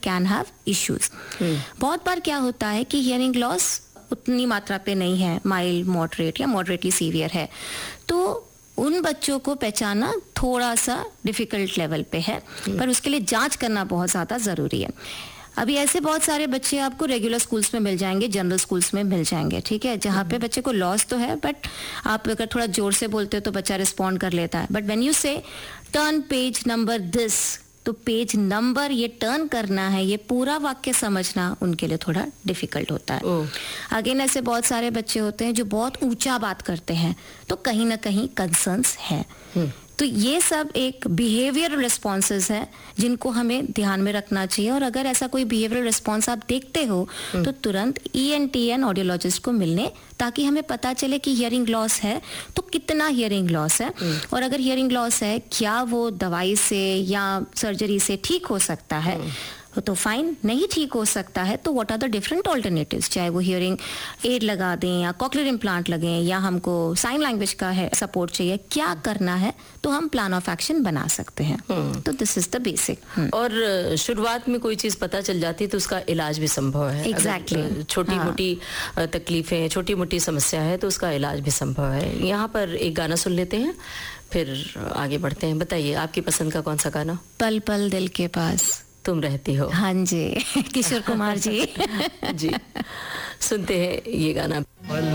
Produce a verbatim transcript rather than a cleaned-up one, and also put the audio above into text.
Can have issues. बहुत बार क्या होता है कि हियरिंग लॉस उतनी मात्रा पे नहीं है, माइल्ड, मॉडरेट या मॉडरेटली सीवियर है, तो उन बच्चों को पहचानना थोड़ा सा डिफिकल्ट लेवल पे है, पर उसके लिए जांच करना बहुत ज़्यादा ज़रूरी है। अभी ऐसे बहुत सारे बच्चे आपको रेगुलर स्कूल्स में मिल जाएंगे, जनरल स्कूल्स में मिल जाएंगे, ठीक है, जहाँ पे बच्चे को लॉस तो है, बट आप अगर थोड़ा जोर से बोलते हो तो बच्चा रिस्पॉन्ड कर लेता है। बट व्हेन यू से टर्न पेज नंबर दिस, तो पेज नंबर ये टर्न करना है, ये पूरा वाक्य समझना उनके लिए थोड़ा डिफिकल्ट होता है। अगेन ऐसे बहुत सारे बच्चे होते हैं जो बहुत ऊंचा बात करते हैं, तो कहीं ना कहीं कंसर्न्स है। तो ये सब एक बिहेवियर रिस्पॉन्सेज है जिनको हमें ध्यान में रखना चाहिए, और अगर ऐसा कोई बिहेवियरल रिस्पॉन्स आप देखते हो तो तुरंत E N T and audiologist को मिलने, ताकि हमें पता चले कि हियरिंग लॉस है तो कितना हियरिंग लॉस है, और अगर हियरिंग लॉस है क्या वो दवाई से या सर्जरी से ठीक हो सकता है, तो फाइन, नहीं ठीक हो सकता है तो what are the different alternatives, चाहे वो हियरिंग एड लगा दें या कॉक्लियर इम्प्लांट लगें या हमको साइन लैंग्वेज का है सपोर्ट चाहिए, क्या करना है, तो हम प्लान ऑफ एक्शन बना सकते हैं। तो दिस इज द बेसिक। और शुरुआत में कोई चीज पता चल जाती तो उसका इलाज भी संभव है। एग्जैक्टली, छोटी मोटी तकलीफें, छोटी मोटी समस्या है तो उसका इलाज भी संभव है। यहाँ पर एक गाना सुन लेते हैं, फिर आगे बढ़ते हैं। बताइए आपकी पसंद का कौन सा गाना? पल पल दिल के पास तुम रहती हो। हाँ जी, किशोर कुमार जी। जी, सुनते हैं ये गाना।